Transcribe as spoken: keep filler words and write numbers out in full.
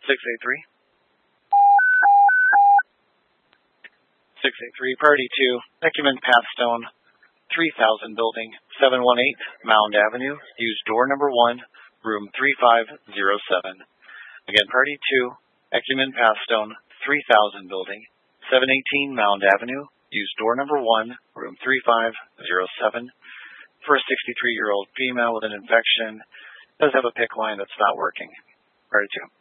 six eight three. six eight three, Priority two, Ecumen Pathstone, three thousand building, seven one eight Mound Avenue. Use door number one, room three five zero seven. Again, Priority two, Ecumen Pathstone, three thousand building, seven eighteen Mound Avenue. Use door number one, room three five zero seven. For a sixty-three-year-old female with an infection, does have a PICC line that's not working. Priority two.